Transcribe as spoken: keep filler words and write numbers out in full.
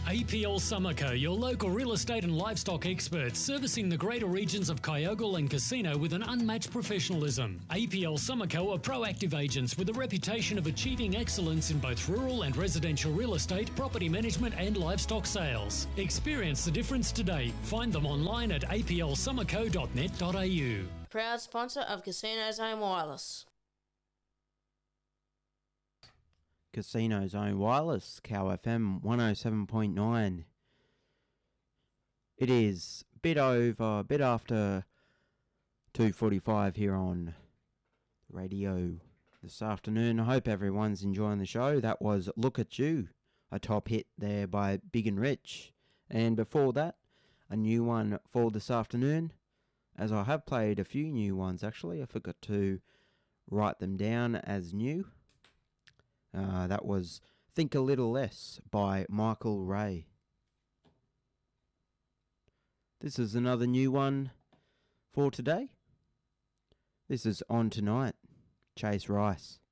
A P L Summerco, your local real estate and livestock experts, servicing the greater regions of Kyogle and Casino with an unmatched professionalism. A P L Summerco are proactive agents with a reputation of achieving excellence in both rural and residential real estate, property management and livestock sales. Experience the difference today. Find them online at a p l summerco dot net dot a u. Proud sponsor of Casino Zone Wireless. Casino Zone Wireless, Cow F M one oh seven point nine. It is a bit over, a bit after two forty-five here on radio this afternoon. I hope everyone's enjoying the show. That was Look at You, a top hit there by Big and Rich. And before that, a new one for this afternoon, as I have played a few new ones actually. I forgot to write them down as new. Uh, that was Think a Little Less by Michael Ray. This is another new one for today. This is On Tonight, Chase Rice.